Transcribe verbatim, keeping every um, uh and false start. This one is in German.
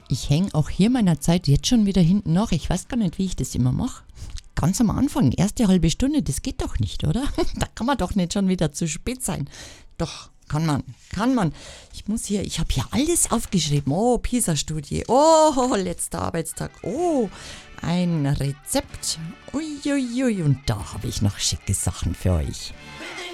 Ich hänge auch hier meiner Zeit jetzt schon wieder hinten nach. Ich weiß gar nicht, wie ich das immer mache. Ganz am Anfang, erste halbe Stunde, das geht doch nicht, oder? Da kann man doch nicht schon wieder zu spät sein. Doch, kann man, kann man. Ich muss hier, ich habe hier alles aufgeschrieben. Oh, PISA-Studie. Oh, letzter Arbeitstag. Oh, ein Rezept. Uiuiui. Und da habe ich noch schicke Sachen für euch.